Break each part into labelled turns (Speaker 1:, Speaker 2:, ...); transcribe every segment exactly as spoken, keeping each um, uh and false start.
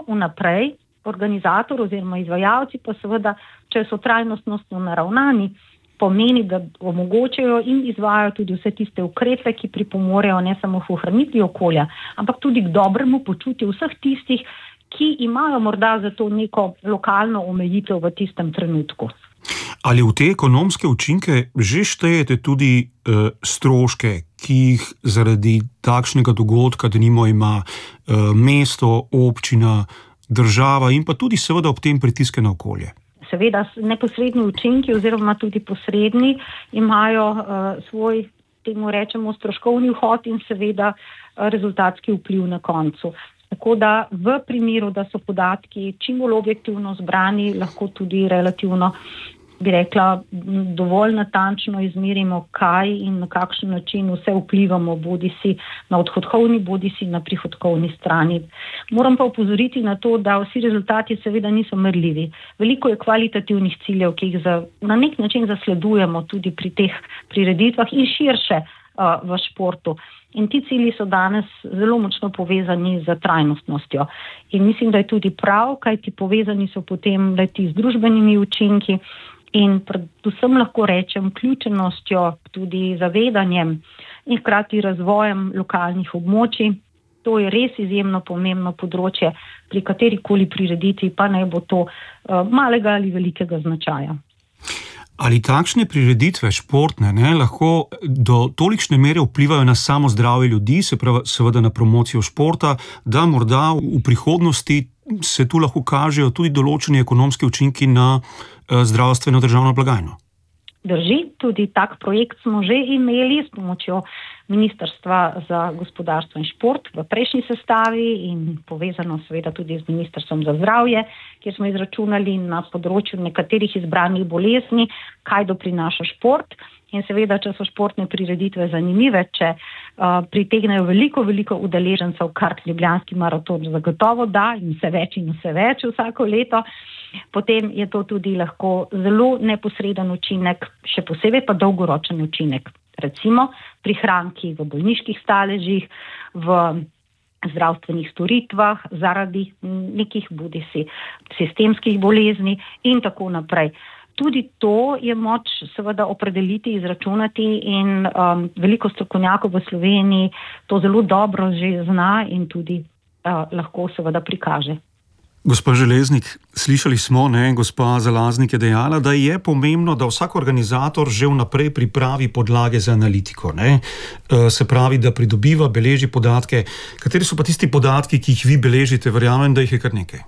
Speaker 1: vnaprej, organizator oziroma izvajalci pa seveda, če so trajnostnostno naravnani, pomeni, da omogočajo in izvajajo tudi vse tiste ukrepe, ki pripomorejo ne samo k ohranitvi okolja, ampak tudi k dobremu počutju vseh tistih, ki imajo morda za to neko lokalno omejitev v tistem trenutku.
Speaker 2: Ali v te ekonomske učinke že štejete tudi uh, stroške, ki jih zaradi takšnega dogodka, denimo ima uh, mesto, občina, država in pa tudi seveda ob tem pritiske na okolje?
Speaker 1: Seveda neposredni učinki oziroma tudi posredni imajo uh, svoj, temu rečemo, stroškovni vhod in seveda uh, rezultatski vpliv na koncu. Tako da v primeru, da so podatki čim bolj objektivno zbrani, lahko tudi relativno, bi rekla, dovolj natančno izmerimo, kaj in na kakšen način vse vplivamo, bodi si na odhodkovni, bodi si na prihodkovni strani. Moram pa opozoriti na to, da vsi rezultati seveda niso merljivi. Veliko je kvalitativnih ciljev, ki jih za, na nek način zasledujemo tudi pri teh prireditvah in širše uh, v športu. In ti cilji so danes zelo močno povezani z trajnostnostjo. In mislim, da je tudi prav, kajti povezani so potem leti z družbenimi učinki in predvsem lahko rečem vključenostjo, tudi zavedanjem in hkrati razvojem lokalnih območij. To je res izjemno pomembno področje pri katerikoli prireditvi, pa naj bo to uh, malega ali velikega značaja.
Speaker 2: Ali takšne prireditve športne ne, lahko do tolikšne mere vplivajo na samo zdravje ljudi, se pravi seveda na promocijo športa, da morda v prihodnosti se tu lahko kažejo tudi določeni ekonomski učinki na eh, zdravstveno državno blagajno?
Speaker 1: Drži, tudi tak projekt smo že imeli s pomočjo Ministrstva za gospodarstvo in šport v prejšnji sestavi in povezano seveda tudi z Ministrstvom za zdravje, kjer smo izračunali na področju nekaterih izbranih bolezni, kaj doprinaša šport. In seveda, če so športne prireditve zanimive, če uh, pritegnejo veliko, veliko udeležencev, kar Ljubljanski maraton zagotovo da in vse več in vse več vsako leto, potem je to tudi lahko zelo neposreden učinek, še posebej pa dolgoročen učinek. Recimo prihranki v bolniških staležih, v zdravstvenih storitvah zaradi nekih bodisi sistemskih bolezni in tako naprej. Tudi to je moč seveda opredeliti, izračunati in um, veliko strokovnjakov v Sloveniji to zelo dobro že zna in tudi uh, lahko seveda prikaže.
Speaker 2: Gospa Železnik, slišali smo, ne, gospa Zalaznik je dejala, da je pomembno, da vsak organizator že vnaprej pripravi podlage za analitiko. Ne? Se pravi, da pridobiva, beleži podatke. Kateri so pa tisti podatki, ki jih vi beležite? Verjamem, da jih je kar nekaj.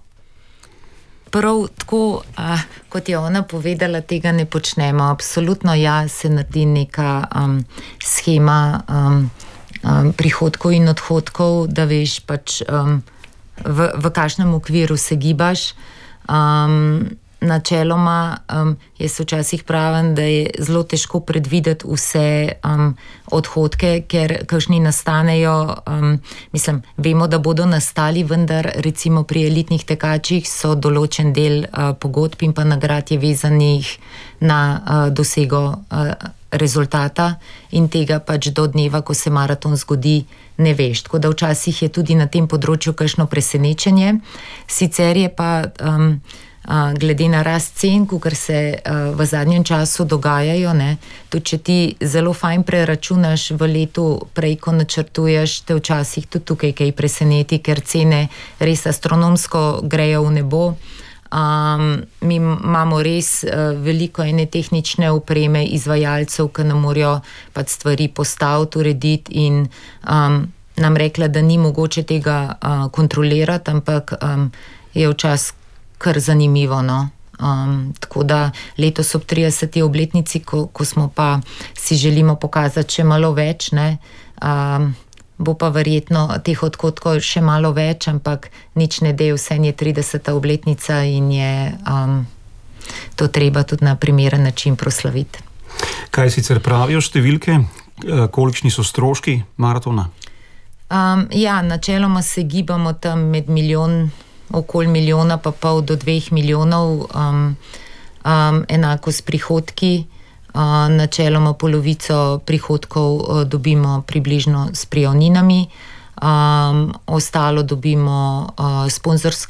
Speaker 3: Prav tako, a, kot je ona povedala, tega ne počnemo. Absolutno ja, se naredi neka um, schema um, um, prihodkov in odhodkov, da veš pač um, v, v kakšnem okviru se gibaš. Um, načeloma um, jaz včasih pravim, da je zelo težko predvideti vse um, odhodke, ker kakšni nastanejo, um, mislim, vemo, da bodo nastali, vendar recimo pri elitnih tekačih so določen del uh, pogodb in pa nagrad je vezanih na uh, dosego uh, rezultata in tega pač do dneva, ko se maraton zgodi, ne veš. Tako da včasih je tudi na tem področju kakšno presenečenje. Sicer je pa um, uh, glede na rast cen, kakor se uh, v zadnjem času dogajajo, ne, tudi če ti zelo fajn preračunaš v letu prej, ko načrtuješ, te včasih tudi tukaj kaj preseneti, ker cene res astronomsko grejo v nebo. Um, mi imamo res uh, veliko ene tehnične opreme, izvajalcev, ki nam morajo pač stvari postaviti, urediti in um, nam rekla, da ni mogoče tega uh, kontrolirati, ampak um, je včasih kar zanimivo, no. Um, tako da letos ob trideseti obletnici, ko, ko smo pa si želimo pokazati še malo več, ne, um, bo pa verjetno teh odhodkov še malo več, ampak nič ne de, vse je trideseta obletnica in je um, to treba tudi na primeren način proslaviti.
Speaker 2: Kaj sicer pravijo številke? Kolikšni so stroški maratona?
Speaker 3: Um, ja, načeloma se gibamo tam med milijon, okoli milijona pa pol do dveh milijonov, um, um, enako s prihodki. Uh, načeloma polovico prihodkov uh, dobimo približno s prijavninami, um, ostalo dobimo uh, sponzorske